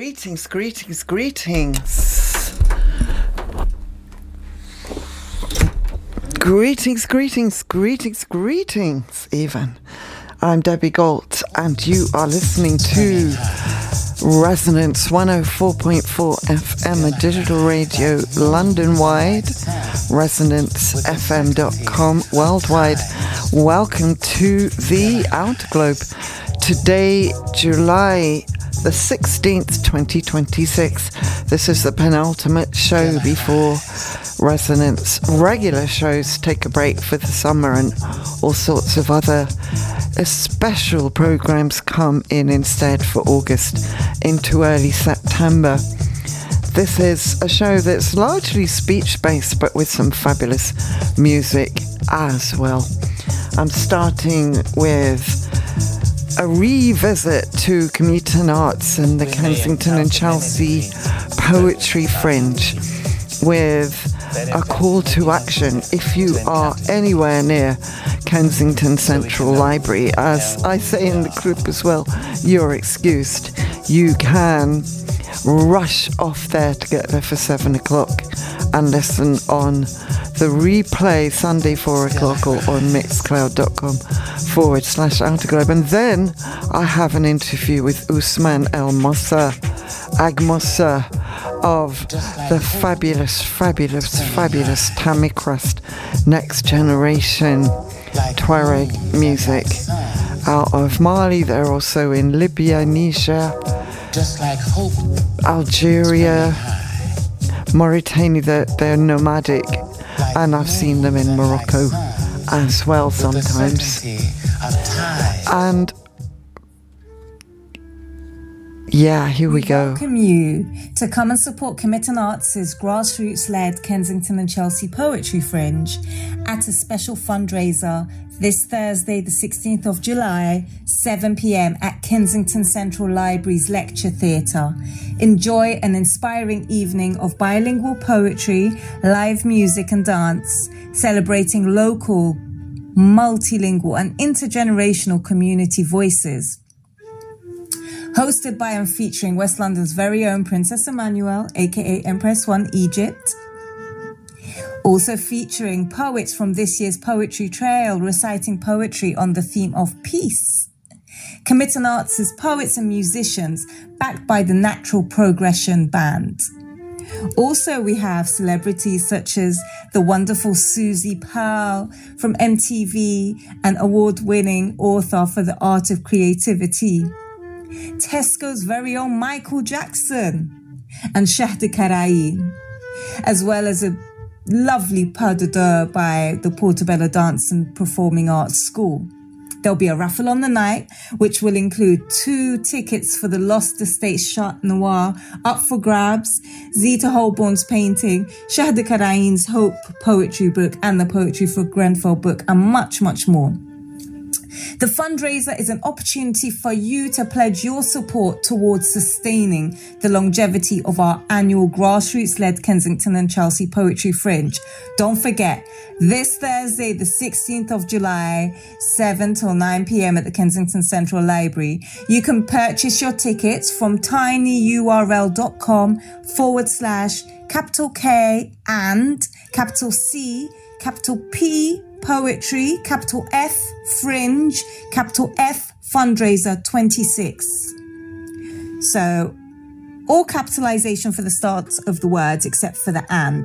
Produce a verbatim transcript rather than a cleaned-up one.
Greetings, greetings, greetings. Greetings, greetings, greetings, greetings, even. I'm Debbie Galt, and you are listening to Resonance one oh four point four F M, a digital radio London-wide, resonance f m dot com worldwide. Welcome to the Outer Globe. Today, July the sixteenth, twenty twenty-six. This is the penultimate show before Resonance regular shows take a break for the summer, and all sorts of other special programs come in instead for August into early September. This is a show that's largely speech-based, but with some fabulous music as well. I'm starting with a revisit to Commuting Arts and the Kensington and Chelsea Poetry Fringe with a call to action. If you are anywhere near Kensington Central Library, as I say in the clip as well, you're excused. You can rush off there to get there for seven o'clock and listen on the replay Sunday four o'clock or on mixcloud.com forward slash Outer Globe. And then I have an interview with Usman El Mossa Agmossa of the fabulous, fabulous, fabulous Tamikrast Next Generation Tuareg music out of Mali. They're also in Libya, Niger, Algeria, Mauritania. They're, they're nomadic, and I've seen them in Morocco as well sometimes. And yeah, here we, we go. Welcome you to come and support Commuting Arts' grassroots-led Kensington and Chelsea Poetry Fringe at a special fundraiser this Thursday, the sixteenth of July, seven p.m. at Kensington Central Library's Lecture Theatre. Enjoy an inspiring evening of bilingual poetry, live music and dance, celebrating local, multilingual and intergenerational community voices. Hosted by and featuring West London's very own Princess Emmanuel, aka Empress One Egypt. Also featuring poets from this year's Poetry Trail reciting poetry on the theme of peace. Commuting Arts' poets and musicians backed by the Natural Progression Band. Also, we have celebrities such as the wonderful Susie Pearl from M T V, an award-winning author for the art of creativity. Tesco's very own Michael Jackson and Shahda Karayin, as well as a lovely pas de deux by the Portobello Dance and Performing Arts School. There'll be a raffle on the night, which will include two tickets for the Lost Estates Chat Noir up for grabs, Zita Holborn's painting, Shahda Karayin's Hope poetry book, and the Poetry for Grenfell book, and much, much more. The fundraiser is an opportunity for you to pledge your support towards sustaining the longevity of our annual grassroots-led Kensington and Chelsea Poetry Fringe. Don't forget, this Thursday, the sixteenth of July, seven till nine p.m. at the Kensington Central Library. You can purchase your tickets from tinyurl.com forward slash capital K and capital C, capital P, Poetry, capital F, Fringe, capital F, Fundraiser twenty-six. So, all capitalization for the start of the words except for the and.